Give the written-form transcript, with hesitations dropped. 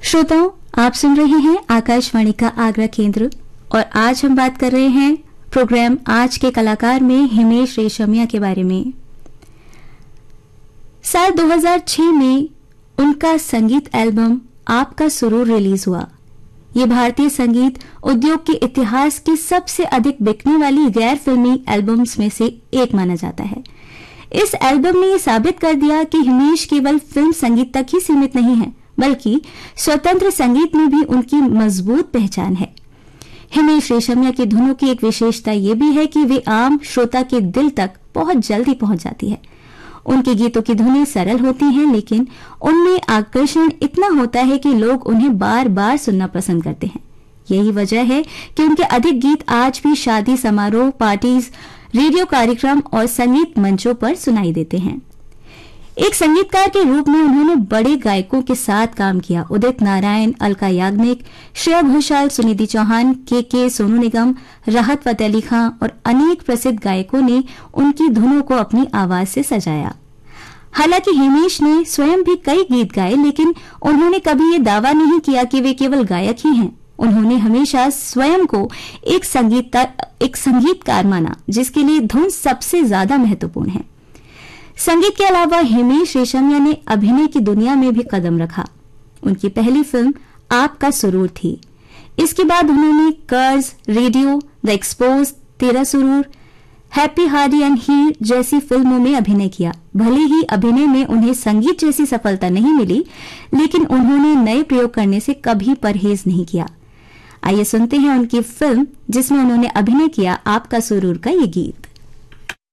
श्रोताओं, आप सुन रहे हैं आकाशवाणी का आगरा केंद्र और आज हम बात कर रहे हैं प्रोग्राम आज के कलाकार में हिमेश रेशमिया के बारे में। साल 2006 में उनका संगीत एल्बम आपका सुरूर रिलीज हुआ। ये भारतीय संगीत उद्योग के इतिहास की सबसे अधिक बिकने वाली गैर फिल्मी एल्बम्स में से एक माना जाता है। इस एल्बम ने यह साबित कर दिया कि हिमेश केवल फिल्म संगीत तक ही सीमित नहीं है, बल्कि स्वतंत्र संगीत में भी उनकी मजबूत पहचान है। हिमेश रेशमिया की धुनों की एक विशेषता यह भी है कि वे आम श्रोता के दिल तक बहुत जल्दी पहुंच जाती है। उनके गीतों की धुनें सरल होती हैं, लेकिन उनमें आकर्षण इतना होता है कि लोग उन्हें बार बार सुनना पसंद करते हैं। यही वजह है कि उनके अधिक गीत आज भी शादी समारोह, पार्टीज, रेडियो कार्यक्रम और संगीत मंचों पर सुनाई देते हैं। एक संगीतकार के रूप में उन्होंने बड़े गायकों के साथ काम किया। उदित नारायण, अलका याग्निक, श्रेया घोषाल, सुनिधि चौहान, के सोनू निगम, राहत फतेह अली खां और अनेक प्रसिद्ध गायकों ने उनकी धुनों को अपनी आवाज से सजाया। हालांकि हिमेश ने स्वयं भी कई गीत गाए, लेकिन उन्होंने कभी ये दावा नहीं किया कि वे केवल गायक ही हैं। उन्होंने हमेशा स्वयं को एक संगीतकार माना, जिसके लिए धुन सबसे ज्यादा महत्वपूर्ण है। संगीत के अलावा हिमेश रेशमिया ने अभिनय की दुनिया में भी कदम रखा। उनकी पहली फिल्म आपका सुरूर थी। इसके बाद उन्होंने कर्ज, रेडियो, द एक्सपोज, तेरा सुरूर, हैप्पी हार्डी एंड हीर जैसी फिल्मों में अभिनय किया। भले ही अभिनय में उन्हें संगीत जैसी सफलता नहीं मिली, लेकिन उन्होंने नए प्रयोग करने से कभी परहेज नहीं किया। आइए सुनते हैं उनकी फिल्म जिसमें उन्होंने अभिनय किया, आपका सुरूर का ये गीत।